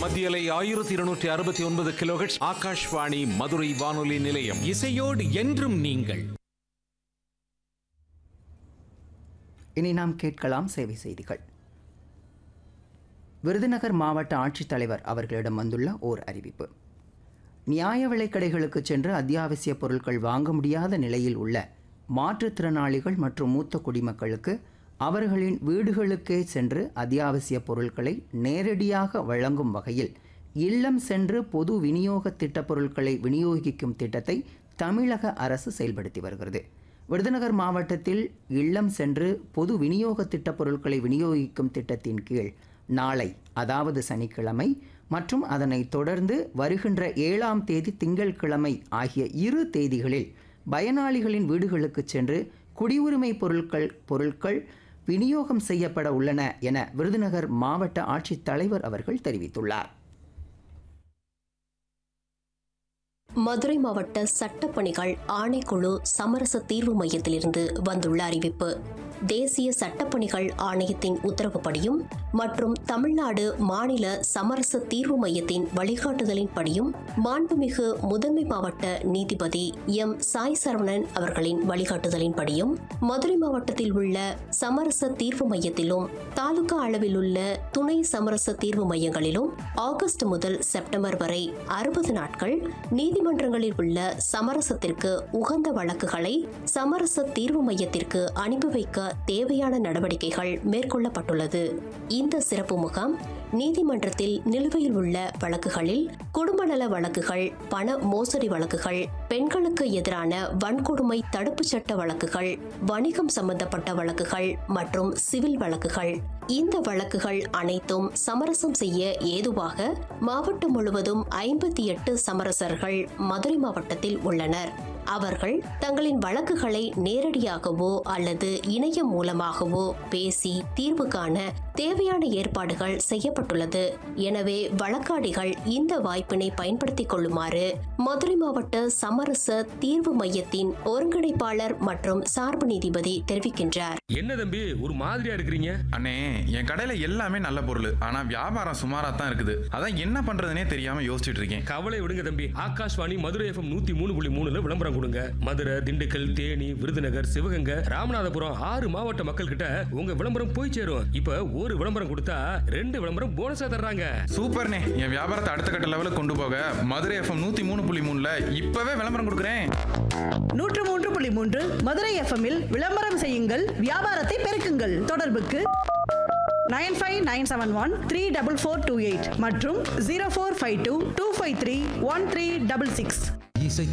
மத்தியலை 1269 கிலோஹெர்ட்ஸ் ஆகாஷ்வாணி மதுரை வானொலி நிலையம். இசையோடு என்றும் நீங்கள். இனி நாம் கேட்கலாம் சேவை செய்திகள். விருதுநகர் மாவட்ட ஆட்சித்தலைவர் அவர்களிடம் வந்துள்ள ஓர் அறிவிப்பு. நியாய விலைக்கடைகளுக்கு சென்று அத்தியாவசிய பொருட்கள் வாங்க முடியாத நிலையில் உள்ள மாற்றுத்திறனாளிகள் மற்றும் மூத்த குடிமக்களுக்கு அவர்களின் வீடுகளுக்கே சென்று அத்தியாவசிய பொருட்களை நேரடியாக வழங்கும் வகையில் இல்லம் சென்று பொது விநியோக திட்ட பொருட்களை விநியோகிக்கும் திட்டத்தை தமிழக அரசு செயல்படுத்தி வருகிறது. விருதுநகர் மாவட்டத்தில் இல்லம் சென்று பொது விநியோக திட்ட பொருட்களை விநியோகிக்கும் திட்டத்தின் கீழ் நாளை, அதாவது சனிக்கிழமை மற்றும் அதனைத் தொடர்ந்து வருகின்ற 7ஆம் தேதி திங்கட்கிழமை ஆகிய 2 தேதிகளில் பயனாளிகளின் வீடுகளுக்கு சென்று குடியுரிமை பொருட்கள் விநியோகம் செய்யப்பட உள்ளன என விருதுநகர் மாவட்ட ஆட்சித்தலைவர் அவர்கள் தெரிவித்துள்ளார். மதுரை மாவட்ட சட்டப்பணிகள் ஆணைக்குழு சமரச தீர்வு மையத்திலிருந்து வந்துள்ள அறிவிப்பு. தேசிய சட்டப்பணிகள் ஆணையத்தின் உத்தரவுப்படியும் மற்றும் தமிழ்நாடு மாநில சமரச தீர்வு மையத்தின் வழிகாட்டுதலின்படியும் மாண்புமிகு முதன்மை மாவட்ட நீதிபதி எம் சாய் சரவணன் அவர்களின் வழிகாட்டுதலின்படியும் மதுரை மாவட்டத்தில் உள்ள சமரச தீர்வு மையத்திலும் தாலுகா அளவில் உள்ள துணை சமரச தீர்வு மையங்களிலும் ஆகஸ்ட் முதல் செப்டம்பர் வரை 60 நாட்கள் நீதிமன்றங்களில் உள்ள சமரசத்திற்கு உகந்த வழக்குகளை சமரச தீர்வு மையத்திற்கு அனுப்பி வைக்க தேவையான நடவடிக்கைகள் மேற்கொள்ளப்பட்டுள்ளது. இந்த சிறப்பு முகாம் நீதிமன்றத்தில் நிலுவையில் உள்ள வழக்குகளில் குடும்ப நல வழக்குகள், பண மோசடி வழக்குகள், பெண்களுக்கு எதிரான வன்கொடுமை தடுப்புச் சட்ட வழக்குகள், வணிகம் சம்பந்தப்பட்ட வழக்குகள் மற்றும் சிவில் வழக்குகள். இந்த வழக்குகள் அனைத்தும் சமரசம் செய்ய ஏதுவாக மாவட்டம் முழுவதும் 58 சமரசர்கள் மதுரை மாவட்டத்தில் உள்ளனர். அவர்கள் தங்களின் வழக்குகளை நேரடியாகவோ அல்லது இணையம் மூலமாகவோ பேசி தீர்வு காண தேவையான ஏற்பாடுகள் செய்யப்பட்டுள்ளது. எனவே வழக்காடிகள் இந்த வாய்ப்பினை பயன்படுத்திக் கொள்ளுமாறு மதுரை மாவட்ட சமரச தீர்வு மையத்தின் ஒருங்கிணைப்பாளர் மற்றும் சார்பு நீதிபதி தெரிவிக்கின்றார். என்ன தம்பி ஒரு மாதிரியா இருக்கிறீங்க? அண்ணே, என் கடையில எல்லாமே நல்ல பொருள், ஆனா வியாபாரம் சுமாரா தான் இருக்குது. அதான் என்ன பண்றதுனே தெரியாம யோசிச்சுட்டு இருக்கேன். கவலை விடுங்க தம்பி. ஆகாஷ்வாணி மதுரை எஃப்எம் 103.3 விளம்பரம் கொடுங்க. மதுரை, திண்டுக்கல், தேனி, விருதுநகர், சிவகங்கை, ராமநாதபுரம் 6 மாவட்ட மக்கள் கிட்ட உங்க விளம்பரம் போய் சேரும். இப்ப ஒரு விளம்பரம் கொடுத்தா 2 விளம்பரம் போனஸா தர்றாங்க. சூப்பர்ண்ணே, என் வியாபாரத்தை அடுத்த கட்ட லெவலுக்கு கொண்டு போக மதுரை எஃப்எம் 103.3 இப்பவே விளம்பரம் கொடுக்குறேன். 103.3 மதுரை எஃப்எம்மில் விளம்பரம் செய்யுங்கள், வியாபாரத்தை பெருக்குங்கள். தொடர்புக்கு 9597134428 மற்றும் 0452253136.